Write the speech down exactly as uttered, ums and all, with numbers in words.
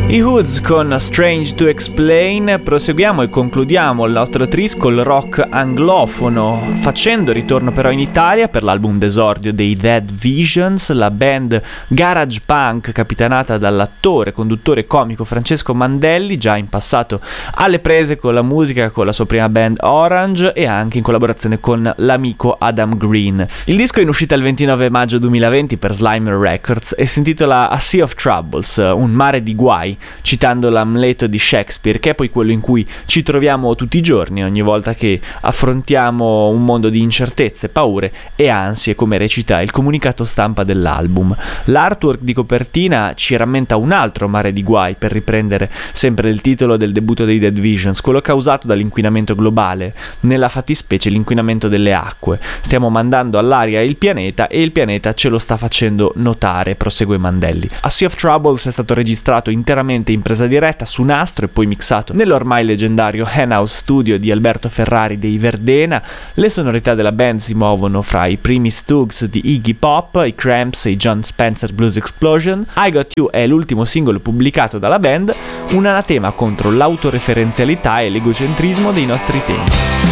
I Woods con Strange to Explain. Proseguiamo e concludiamo il nostro tris col rock anglofono, facendo ritorno però in Italia per l'album d'esordio dei Dead Visions, la band garage punk capitanata dall'attore, conduttore e comico Francesco Mandelli, già in passato alle prese con la musica con la sua prima band Orange e anche in collaborazione con l'amico Adam Green. Il disco è in uscita il ventinove maggio duemilaventi per Slimer Records e si intitola A Sea of Troubles, un mare di guai, citando l'Amleto di Shakespeare, che è poi quello in cui ci troviamo tutti i giorni, ogni volta che affrontiamo un mondo di incertezze, paure e ansie, come recita il comunicato stampa dell'album. L'artwork di copertina ci rammenta un altro mare di guai, per riprendere sempre il titolo del debutto dei Dead Visions, quello causato dall'inquinamento globale, nella fattispecie l'inquinamento delle acque. Stiamo mandando all'aria il pianeta e il pianeta ce lo sta facendo notare, prosegue Mandelli. A Sea of Troubles è stato registrato interamente in presa diretta su nastro e poi mixato nell'ormai leggendario Henhouse Studio di Alberto Ferrari dei Verdena. Le sonorità della band si muovono fra i primi Stooges di Iggy Pop, i Cramps e i John Spencer Blues Explosion. I Got You è l'ultimo singolo pubblicato dalla band, un anatema contro l'autoreferenzialità e l'egocentrismo dei nostri tempi.